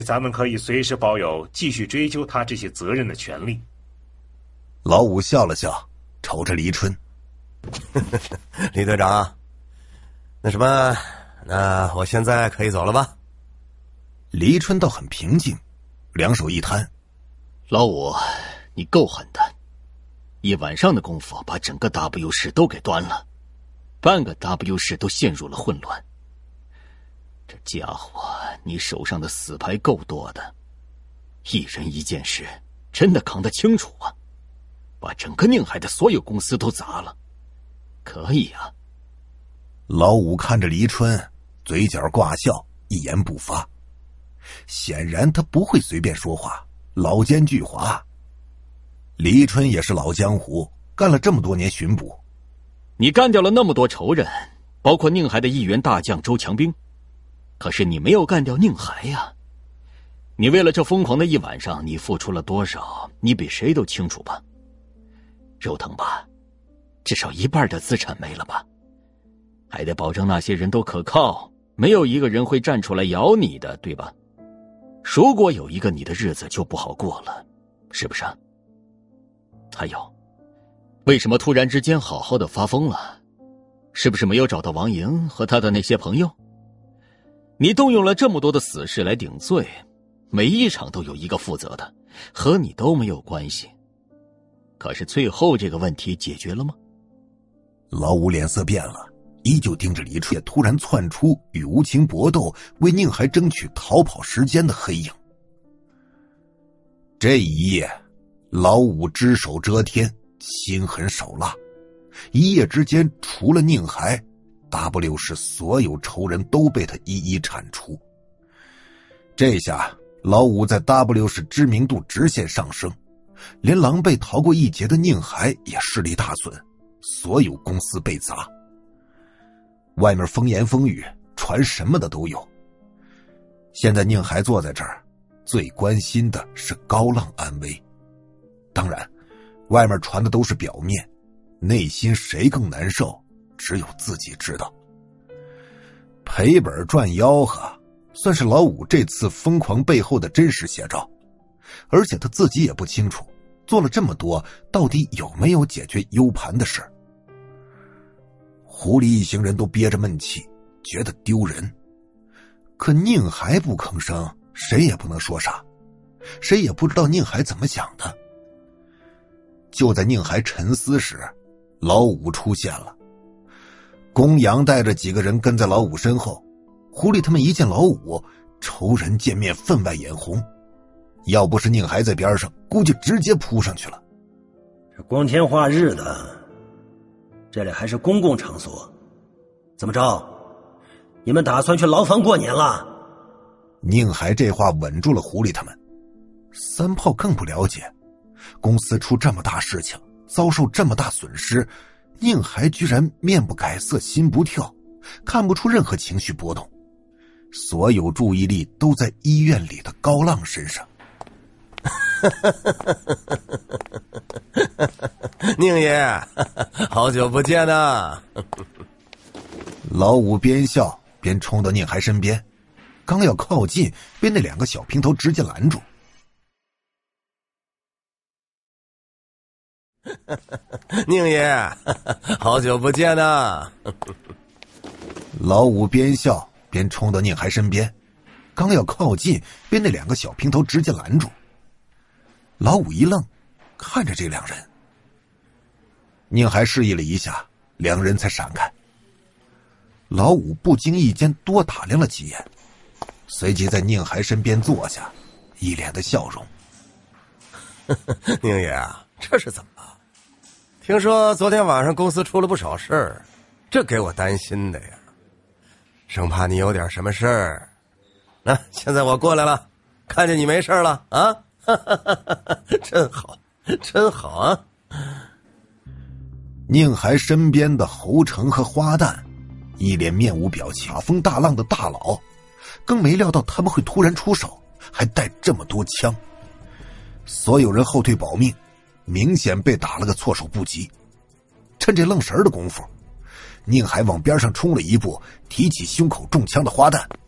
咱们可以随时保有继续追究他这些责任的权利。 老五笑了笑，瞅着黎春。 李队长，那我现在可以走了吧？ 黎春倒很平静，两手一摊。 老五，你够狠的，一晚上的功夫把整个 W 市都给端了，半个 W 市都陷入了混乱。这家伙，你手上的死牌够多的，一人一件事，真的扛得清楚啊！把整个宁海的所有公司都砸了，可以啊。 老五看着黎春，嘴角挂笑，一言不发。显然他不会随便说话，老奸巨猾。黎春也是老江湖，干了这么多年巡捕。 你干掉了那么多仇人，包括宁海的议员大将周强兵，可是你没有干掉宁海呀。你为了这疯狂的一晚上，你付出了多少，你比谁都清楚吧？肉疼吧？至少一半的资产没了吧？还得保证那些人都可靠，没有一个人会站出来咬你的，对吧？如果有一个，你的日子就不好过了，是不是？还有，为什么突然之间好好的发疯了？是不是没有找到王莹和他的那些朋友？你动用了这么多的死士来顶罪，每一场都有一个负责的，和你都没有关系。可是最后这个问题解决了吗？ 老五脸色变了，依旧盯着黎春，突然窜出与无情搏斗，为宁海争取逃跑时间的黑影。这一夜，老五只手遮天，心狠手辣。一夜之间，除了宁海，W 市所有仇人都被他一一铲除。这下老五在 W 市知名度直线上升，连狼狈逃过一劫的宁海也势力大损，所有公司被砸。外面风言风语，传什么的都有。现在宁海坐在这儿，最关心的是高浪安危。当然，外面传的都是表面，内心谁更难受，只有自己知道。赔本赚吆喝，算是老五这次疯狂背后的真实写照。而且他自己也不清楚，做了这么多，到底有没有解决 U 盘的事。狐狸一行人都憋着闷气，觉得丢人。可宁海不吭声，谁也不能说啥，谁也不知道宁海怎么想的。就在宁海沉思时，老五出现了。公羊带着几个人跟在老五身后，狐狸他们一见老五，仇人见面分外眼红。要不是宁海在边上，估计直接扑上去了。 这光天化日的，这里还是公共场所，怎么着？你们打算去牢房过年了？ 宁海这话稳住了狐狸他们。三炮更不了解，公司出这么大事情，遭受这么大损失，宁海居然面不改色心不跳，看不出任何情绪波动。所有注意力都在医院里的高浪身上。 宁爷，好久不见呐！ 老五边笑边冲到宁海身边，刚要靠近，被那两个小平头直接拦住。 宁爷，好久不见呐！ 老五边笑边冲到宁海身边，刚要靠近，被那两个小平头直接拦住。老五一愣，看着这两人。宁海示意了一下，两人才闪开。老五不经意间多打量了几眼，随即在宁海身边坐下，一脸的笑容。 宁爷啊，这是怎么了？听说昨天晚上公司出了不少事儿，这给我担心的呀，生怕你有点什么事儿。那现在我过来了，看见你没事了啊，真好，真好啊！ 宁海身边的侯成和花旦一脸面无表情，大风大浪的大佬，更没料到他们会突然出手，还带这么多枪。所有人后退保命，明显被打了个措手不及。趁这愣神的功夫，宁海往边上冲了一步，提起胸口中枪的花旦，